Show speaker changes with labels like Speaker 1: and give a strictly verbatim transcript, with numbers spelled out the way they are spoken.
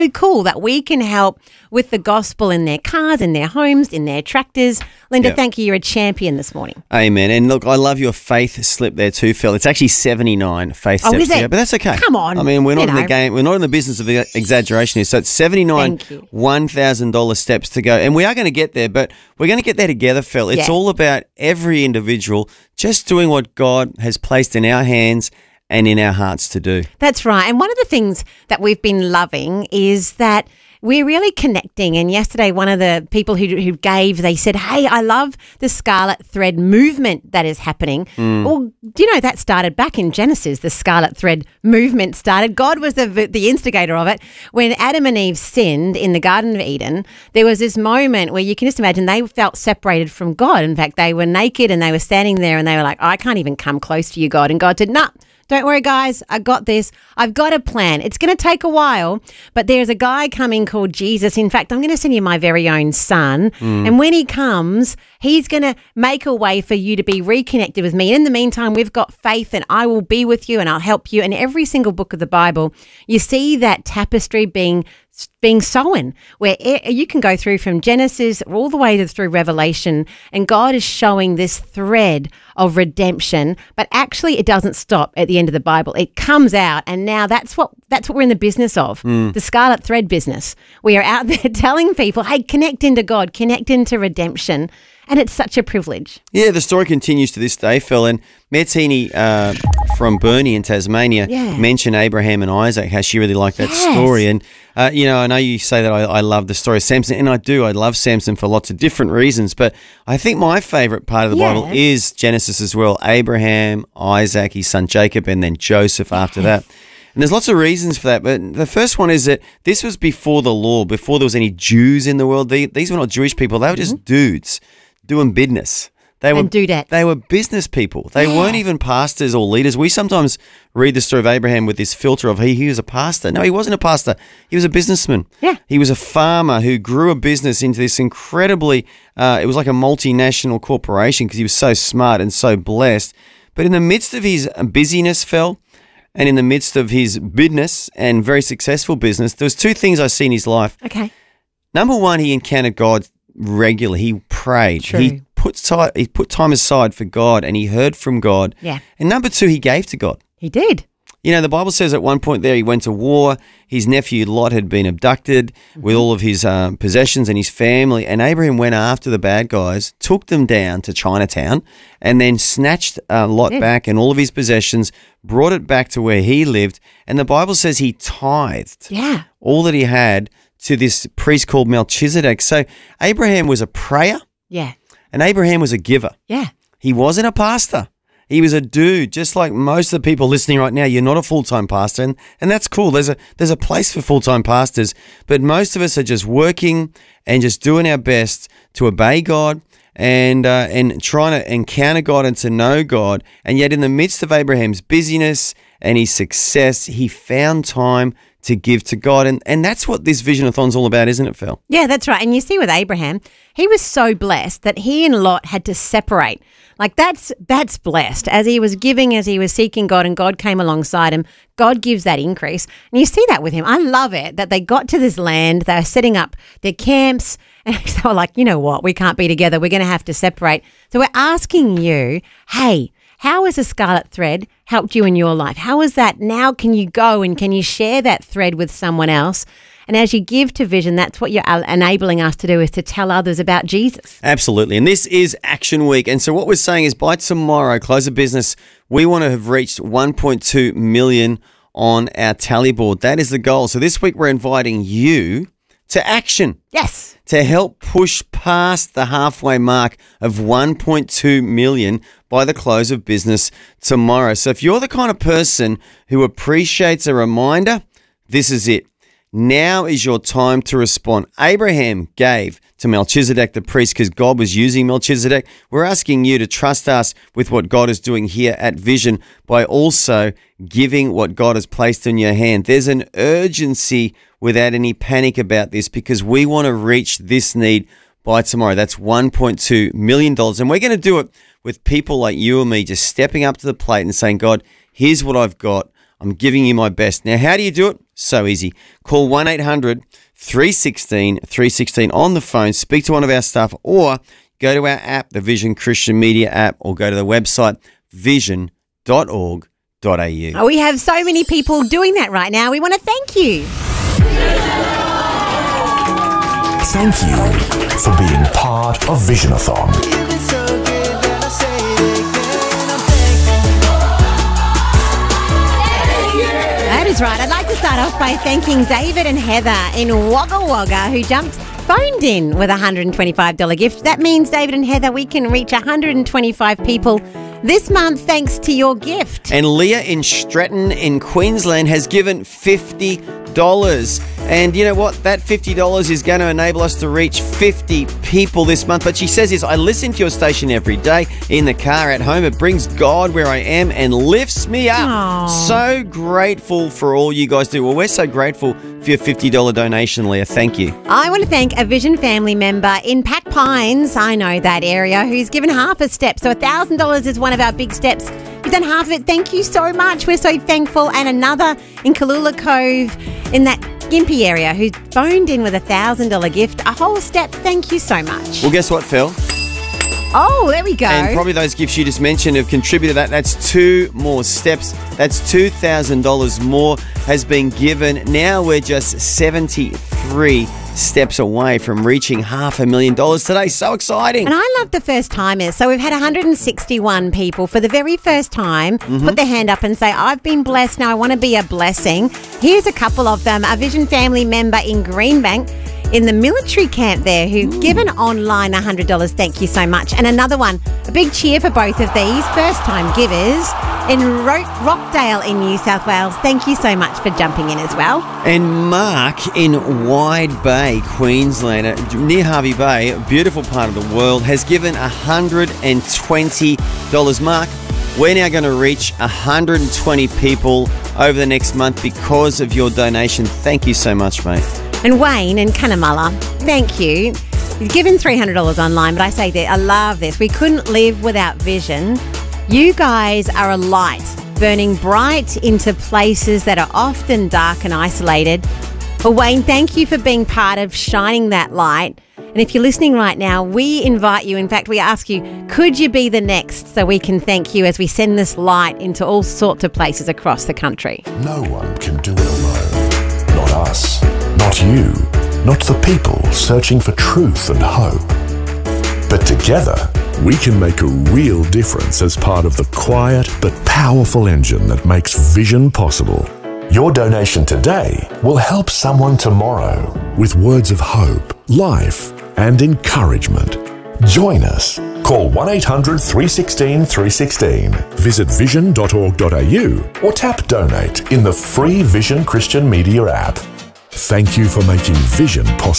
Speaker 1: cool that we can help with the gospel in their cars, in their homes, in their tractors. Linda,
Speaker 2: Yep.
Speaker 1: thank you. You're a champion this morning.
Speaker 2: Amen. And look, I love your faith slip there too, Phil. It's actually seventy-nine faith
Speaker 1: Oh,
Speaker 2: steps
Speaker 1: is it?
Speaker 2: to go, but that's okay.
Speaker 1: Come on,
Speaker 2: I mean, we're not
Speaker 1: you
Speaker 2: in the
Speaker 1: know.
Speaker 2: game. We're not in the business of exaggeration here. So it's seventy-nine
Speaker 1: Thank you.
Speaker 2: one thousand dollars steps to go. And we are going to get there, but we're going to get there together, Phil. It's
Speaker 1: Yeah.
Speaker 2: all about every individual just doing what God has placed in our hands and in our hearts to do.
Speaker 1: That's right. And one of the things that we've been loving is that we're really connecting. And yesterday, one of the people who, who gave, they said, hey, I love the Scarlet Thread movement that is happening.
Speaker 2: Mm.
Speaker 1: Well, do you know that started back in Genesis? The Scarlet Thread movement started. God was the, the instigator of it. When Adam and Eve sinned in the Garden of Eden, there was this moment where you can just imagine they felt separated from God. In fact, they were naked and they were standing there and they were like, I can't even come close to you, God. And God said, no. Nah, don't worry, guys. I got this. I've got a plan. It's going to take a while, but there's a guy coming called Jesus. In fact, I'm going to send you my very own son. Mm. And when he comes, he's going to make a way for you to be reconnected with me. In the meantime, we've got faith and I will be with you and I'll help you. And every single book of the Bible, you see that tapestry being being sewn, where it, you can go through from Genesis all the way to through Revelation, and God is showing this thread of redemption, but actually it doesn't stop at the end of the Bible. It comes out, and now that's what that's what we're in the business of, mm. the Scarlet Thread business. We are out there telling people, hey, connect into God, connect into redemption, and it's such a privilege.
Speaker 2: Yeah, the story continues to this day, Phil, and Martini uh, from Burnie in Tasmania
Speaker 1: Yeah.
Speaker 2: mentioned Abraham and Isaac, how she really liked that
Speaker 1: Yes.
Speaker 2: story. And, uh, you know, I know you say that I, I love the story of Samson, and I do. I love Samson for lots of different reasons, but I think my favourite part of the
Speaker 1: Yeah.
Speaker 2: Bible is Genesis as well. Abraham, Isaac, his son Jacob, and then Joseph after that. And there's lots of reasons for that, but the first one is that this was before the law, before there was any Jews in the world. They, these were not Jewish people. They were just mm-hmm. dudes doing business. They were,
Speaker 1: and dudettes.
Speaker 2: They were business people. They
Speaker 1: Yeah.
Speaker 2: weren't even pastors or leaders. We sometimes read the story of Abraham with this filter of he, he was a pastor. No, he wasn't a pastor. He was a businessman.
Speaker 1: Yeah.
Speaker 2: He was a farmer who grew a business into this incredibly, uh, it was like a multinational corporation because he was so smart and so blessed. But in the midst of his busyness, Phil, and in the midst of his business and very successful business, there was two things I see in his life.
Speaker 1: Okay.
Speaker 2: Number one, he encountered God regularly. He prayed.
Speaker 1: True.
Speaker 2: He put time, he put time aside for God, and he heard from God.
Speaker 1: Yeah.
Speaker 2: And number two, he gave to God.
Speaker 1: He did.
Speaker 2: You know, the Bible says at one point there he went to war. His nephew Lot had been abducted mm-hmm. with all of his um, possessions and his family. And Abraham went after the bad guys, took them down to Chinatown, and then snatched uh, Lot yeah. back and all of his possessions, brought it back to where he lived. And the Bible says he tithed
Speaker 1: yeah.
Speaker 2: all that he had to this priest called Melchizedek. So Abraham was a prayer.
Speaker 1: Yeah.
Speaker 2: And Abraham was a giver.
Speaker 1: Yeah.
Speaker 2: He wasn't a pastor. He was a dude, just like most of the people listening right now. You're not a full-time pastor, and, and that's cool. There's a there's a place for full-time pastors, but most of us are just working and just doing our best to obey God and uh, and trying to encounter God and to know God. And yet in the midst of Abraham's busyness and his success, he found time to give to God. And and that's what this Vision-a-thon's all about, isn't it, Phil?
Speaker 1: Yeah, that's right. And you see with Abraham, he was so blessed that he and Lot had to separate. Like that's that's blessed. As he was giving, as he was seeking God, and God came alongside him, God gives that increase. And you see that with him. I love it that they got to this land, they were setting up their camps, and they were like, you know what, we can't be together. We're going to have to separate. So we're asking you, hey, how has the Scarlet Thread helped you in your life? How is that? Now can you go and can you share that thread with someone else? And as you give to Vision, that's what you're enabling us to do, is to tell others about Jesus.
Speaker 2: Absolutely. And this is Action Week. And so what we're saying is by tomorrow, close of business, we want to have reached one point two million on our tally board. That is the goal. So this week we're inviting you to action.
Speaker 1: Yes.
Speaker 2: To help push past the halfway mark of one point two million by the close of business tomorrow. So if you're the kind of person who appreciates a reminder, this is it. Now is your time to respond. Abraham gave to Melchizedek the priest because God was using Melchizedek. We're asking you to trust us with what God is doing here at Vision by also giving what God has placed in your hand. There's an urgency without any panic about this because we want to reach this need by tomorrow. That's one point two million dollars. And we're going to do it with people like you and me just stepping up to the plate and saying, God, here's what I've got. I'm giving you my best. Now, how do you do it? So easy. Call one eight hundred three one six three one six on the phone, speak to one of our staff, or go to our app, the Vision Christian Media app, or go to the website vision dot org dot a u.
Speaker 1: Oh, we have so many people doing that right now. We want to thank you.
Speaker 3: Thank you for being part of Visionathon.
Speaker 1: That is right. I'd like to start off by thanking David and Heather in Wagga Wagga, who jumped, phoned in with a one hundred twenty-five dollars gift. That means, David and Heather, we can reach one hundred twenty-five people this month thanks to your gift.
Speaker 2: And Leah in Stretton in Queensland has given fifty dollars. And you know what? That fifty dollars is going to enable us to reach fifty people this month. But she says this, I listen to your station every day, in the car, at home. It brings God where I am and lifts me up.
Speaker 1: Aww.
Speaker 2: So grateful for all you guys do. Well, we're so grateful for your fifty dollars donation, Leah. Thank you.
Speaker 1: I want to thank a Vision family member in Pack Pines, I know that area, who's given half a step. So one thousand dollars is one of our big steps. You've done half of it. Thank you so much. We're so thankful. And another in Kalula Cove in that Gympie area who phoned in with a one thousand dollars gift. A whole step. Thank you so much.
Speaker 2: Well, guess what, Phil?
Speaker 1: Oh, there we go.
Speaker 2: And probably those gifts you just mentioned have contributed to that. That's two more steps. That's two thousand dollars more has been given. Now we're just seventy-three steps away from reaching half a million dollars today. So exciting.
Speaker 1: And I love the first timers. So we've had one hundred sixty-one people for the very first time mm-hmm. put their hand up and say, I've been blessed. Now I want to be a blessing. Here's a couple of them. A Vision family member in Greenbank in the military camp there who've given online one hundred dollars. Thank you so much. And another one, a big cheer for both of these first-time givers in Ro- Rockdale in New South Wales. Thank you so much for jumping in as well.
Speaker 2: And Mark in Wide Bay, Queensland, near Hervey Bay, a beautiful part of the world, has given one hundred twenty dollars. Mark, we're now going to reach one hundred twenty people over the next month because of your donation. Thank you so much, mate.
Speaker 1: And Wayne in Cunnamulla, thank you. You've given three hundred dollars online, but I say that I love this. We couldn't live without Vision. You guys are a light, burning bright into places that are often dark and isolated. Well, Wayne, thank you for being part of shining that light. And if you're listening right now, we invite you, in fact, we ask you, could you be the next so we can thank you as we send this light into all sorts of places across the country?
Speaker 3: No one can do it alone. Not us. Not you, not the people searching for truth and hope. But together, we can make a real difference as part of the quiet but powerful engine that makes Vision possible. Your donation today will help someone tomorrow with words of hope, life, and encouragement. Join us. Call one eight hundred three one six three one six, visit vision dot org dot a u, or tap Donate in the free Vision Christian Media app. Thank you for making Vision possible.